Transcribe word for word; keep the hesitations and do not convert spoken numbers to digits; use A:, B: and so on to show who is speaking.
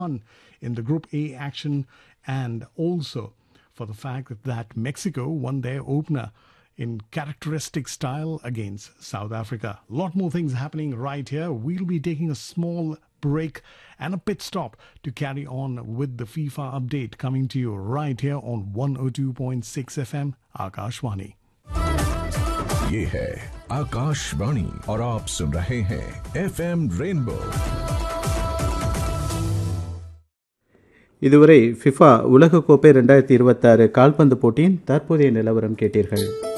A: in the Group A action, and also for the fact that Mexico won their opener in characteristic style against South Africa. A lot more things happening right here. We'll be taking a small break and a pit stop to carry on with the FIFA update coming to you right here on one oh two point six F M Akashvani.
B: ये है आकाशवाणी और आप सुन रहे हैं F M rainbow.
C: இதுவரை FIFA உலகக்கோப்பை இரண்டாயிரத்தி இருபத்தாறு கால்பந்து போட்டியின் தற்போதைய நிலவரம் கேட்டீர்கள்.